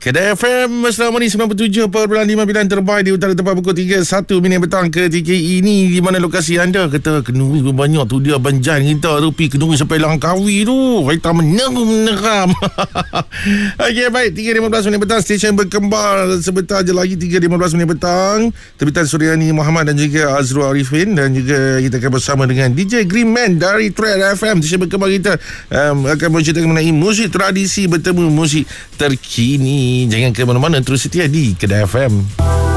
Kedai FM selama ni 97.5 pilihan terbaik di utara tempat pukul 3:01 petang ketika ini. Di mana lokasi anda kata kenuri banyak tu dia banjan kita tu pi kenuri sampai Langkawi tu. Kita meneram. Okey, baik, 3:15 petang, stesen berkembar sebentar je lagi. 3:15 petang, terbitan Suryani Muhammad dan juga Azrul Arifin, dan juga kita akan bersama dengan DJ Greenman dari Thread FM. Stesen berkembar kita akan bercerita mengenai muzik tradisi bertemu muzik terkini. Jangan ke mana-mana, terus setia di Kedai FM.